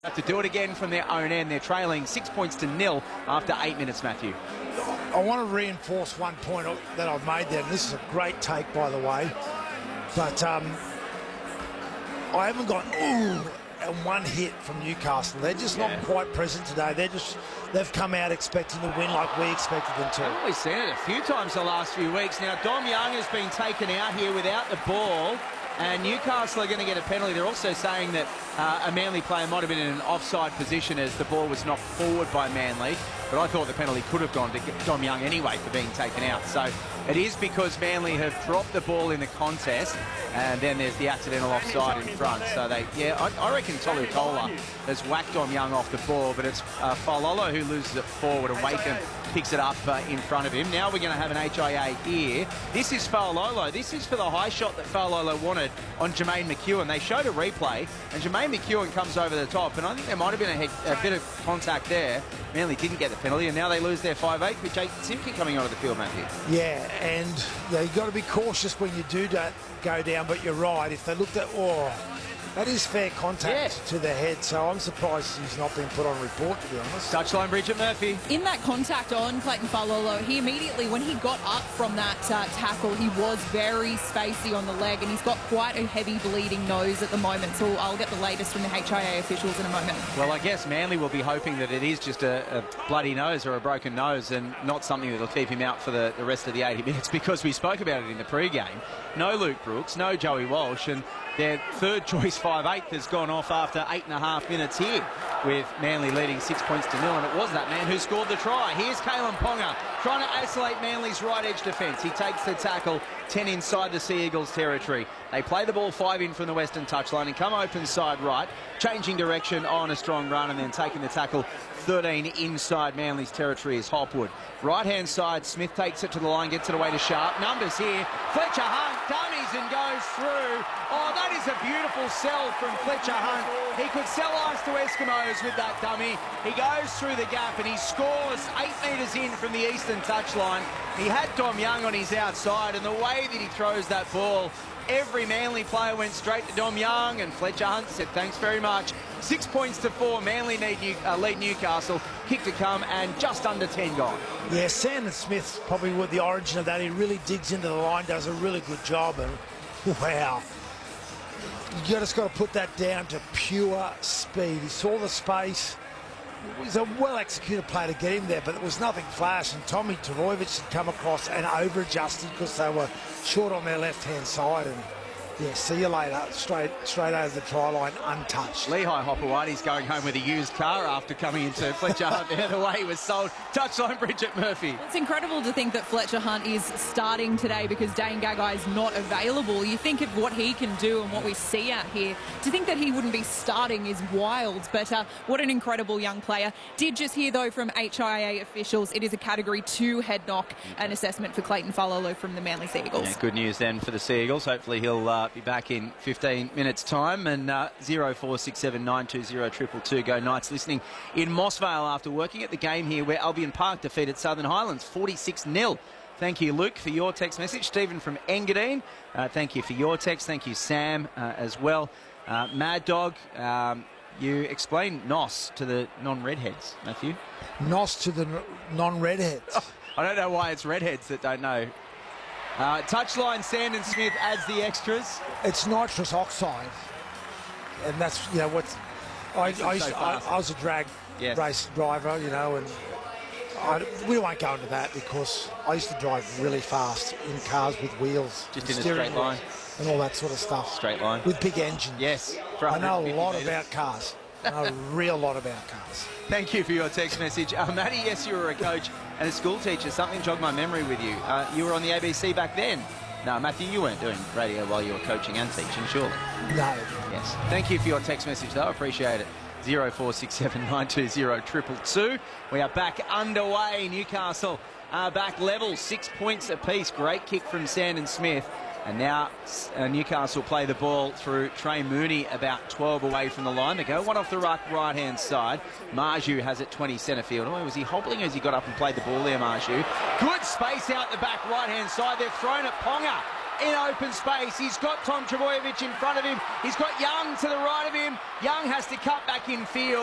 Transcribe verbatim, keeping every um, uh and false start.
Have to do it again from their own end. They're trailing six points to nil after eight minutes, Matthew. I want to reinforce one point that I've made there. This is a great take, by the way. But um, I haven't got ooh and one hit from Newcastle. They're just yeah. not quite present today. They're just they've come out expecting to win like we expected them to. I've always seen it a few times the last few weeks. Now Dom Young has been taken out here without the ball. And Newcastle are going to get a penalty. They're also saying that uh, a Manly player might have been in an offside position as the ball was knocked forward by Manly. But I thought the penalty could have gone to Dom Young anyway for being taken out. So it is because Manly have dropped the ball in the contest, and then there's the accidental offside in front. So they, yeah, I, I reckon Tolu Tola has whacked Dom Young off the ball, but it's uh, Failolo who loses it forward, and Wakem picks it up uh, in front of him. Now we're going to have an H I A here. This is Failolo. This is for the high shot that Failolo wanted on Jermaine McEwen. They showed a replay, and Jermaine McEwen comes over the top, and I think there might have been a, head, a bit of contact there. Manly didn't get the penalty, and now they lose their five eight with Jake Simke coming onto the field, Matthew. Yeah, and yeah, you've got to be cautious when you do that, go down, but you're right. If they looked at, oh, that is fair contact yeah. to the head, so I'm surprised he's not been put on report, to be honest. Touchline, Bridget Murphy. In that contact on Clayton Failolo, he immediately, when he got up from that uh, tackle, he was very spacey on the leg, and he's got quite a heavy bleeding nose at the moment, so I'll get the latest from the H I A officials in a moment. Well, I guess Manly will be hoping that it is just a, a bloody nose or a broken nose and not something that will keep him out for the, the rest of the eighty minutes, because we spoke about it in the pre-game. No Luke Brooks, no Joey Walsh, and their third choice five eighth has gone off after eight and a half minutes here, with Manly leading six points to nil, and it was that man who scored the try. Here's Kalen Ponga trying to isolate Manly's right edge defence. He takes the tackle, ten inside the Sea Eagles territory. They play the ball five in from the western touchline and come open side right, changing direction on a strong run, and then taking the tackle thirteen inside Manly's territory is Hopwood. Right-hand side, Smith takes it to the line, gets it away to Sharp. Numbers here. Fletcher Hunt dummies and goes through. Oh, that is a beautiful sell from Fletcher Hunt. He could sell ice to Eskimos with that dummy. He goes through the gap and he scores eight metres in from the eastern touchline. He had Dom Young on his outside, and the way that he throws that ball, every Manly player went straight to Dom Young, and Fletcher Hunt said thanks very much. Six points to four. Manly need New, uh, lead Newcastle. Kick to come, and just under ten gone. Yeah, Sandon Smith's probably with the origin of that. He really digs into the line, does a really good job, and wow. You just got to put that down to pure speed. He saw the space. It was a well-executed play to get him there, but it was nothing flash, and Tommy Tavojevic had come across and over-adjusted because they were short on their left-hand side, and yeah, see you later, straight straight over the try line, untouched. Lehigh Hopewadi's going home with a used car after coming into Fletcher Hunt there, the way he was sold. Touchline, Bridget Murphy. It's incredible to think that Fletcher Hunt is starting today because Dane Gagai is not available. You think of what he can do and what we see out here. To think that he wouldn't be starting is wild, but uh, what an incredible young player. Did just hear, though, from H I A officials, it is a Category two head knock, an assessment for Clayton Failolo from the Manly Sea Eagles. Yeah, good news then for the Sea Eagles. Hopefully he'll uh, be back in fifteen minutes time, and uh, zero four six seven nine two zero two two two. Go Knights listening in Mossvale after working at the game here where Albion Park defeated Southern Highlands forty-six nil. Thank you, Luke, for your text message. Stephen from Engadine, uh, thank you for your text. Thank you, Sam, uh, as well. Uh, Mad Dog, um, you explain N O S to the non-redheads, Matthew. N O S to the non-redheads. Oh, I don't know why it's redheads that don't know. Uh, touchline, Sandon Smith adds the extras. It's nitrous oxide, and that's, you know, what I, I, used so to, I, I was a drag yes. race driver, you know, and I, we won't go into that because I used to drive really fast in cars with wheels, just in a straight line, and all that sort of stuff. Straight line with big engines. Yes, I know a lot meters. about cars. I know a real lot about cars. Thank you for your text message. Uh, Matty, yes, you were a coach and a school teacher. Something jogged my memory with you. Uh, you were on the A B C back then. No, Matthew, you weren't doing radio while you were coaching and teaching, surely? No. Yes. Thank you for your text message, though. I appreciate it. zero four six seven nine two zero two two two. We are back underway. Newcastle are back level, six points apiece. Great kick from Sandon Smith. And now uh, Newcastle play the ball through Trey Mooney, about twelve away from the line. They go one off the ruck right-hand side. Marju has it twenty centre field. Oh, was he hobbling as he got up and played the ball there, Marju? Good space out the back right-hand side. They've thrown it. Ponga in open space. He's got Tom Trbojevic in front of him. He's got Young to the right of him. Young has to cut back in field.